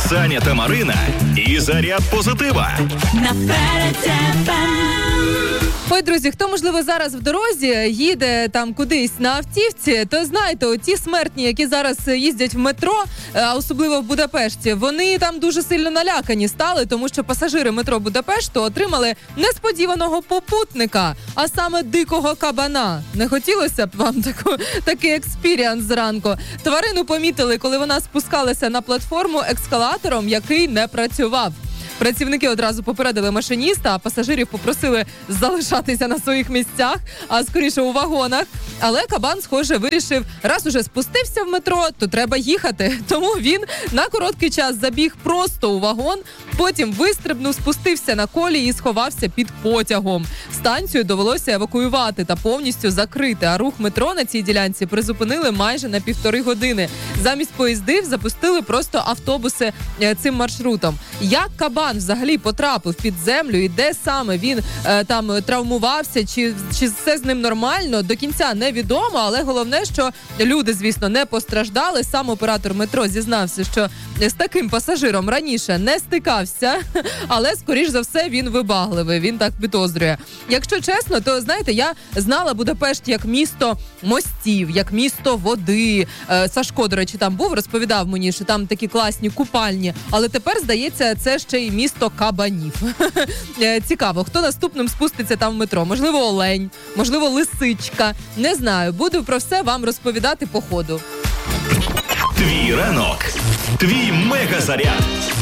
Саня та Марина і заряд позитива. Ой, друзі, хто, можливо, зараз в дорозі їде там кудись на автівці, то знаєте, оті смертні, які зараз їздять в метро, а особливо в Будапешті, вони там дуже сильно налякані стали, тому що пасажири метро Будапешту отримали несподіваного попутника, а саме дикого кабана. Не хотілося б вам такий експіріанс зранку. Тварину помітили, коли вона спускалася на платформу ескалатором, який не працював. Працівники одразу попередили машиніста, а пасажирів попросили залишатися на своїх місцях, а скоріше у вагонах. Але кабан, схоже, вирішив, раз уже спустився в метро, то треба їхати. Тому він на короткий час забіг просто у вагон, потім вистрибнув, спустився на колії і сховався під потягом. Станцію довелося евакуювати та повністю закрити, а рух метро на цій ділянці призупинили майже на 1,5 години. Замість поїздів запустили просто автобуси цим маршрутом. Як кабан взагалі потрапив під землю і де саме він там травмувався, чи все з ним нормально, до кінця невідомо, але головне, що люди, звісно, не постраждали. Сам оператор метро зізнався, що з таким пасажиром раніше не стикався, але, скоріш за все, він вибагливий, він так підозрює. Якщо чесно, то, знаєте, я знала Будапешт як місто мостів, як місто води. Сашко, до речі, там був, розповідав мені, що там такі класні купальні, але тепер, здається, це ще й місто кабанів. Цікаво, хто наступним спуститься там в метро? Можливо, олень, можливо, лисичка. Не знаю, буду про все вам розповідати по ходу. Твій ранок. Твій мегазаряд.